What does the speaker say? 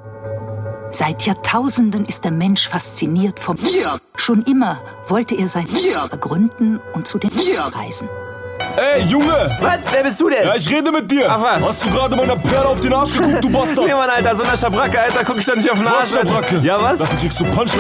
Seit Jahrtausenden ist der Mensch fasziniert vom Bier. Schon immer wollte er sein Bier ergründen und zu den Bier reisen. Ey, Junge! Was? Wer bist du denn? Ja, ich rede mit dir! Ach was? Hast du gerade meiner Perle auf den Arsch geguckt, du Bastard? Nee, Mann, Alter, so eine Schabracke, Alter, guck ich da nicht auf den Arsch. Was, Schabracke? Ja, was? Dafür kriegst du Punchline.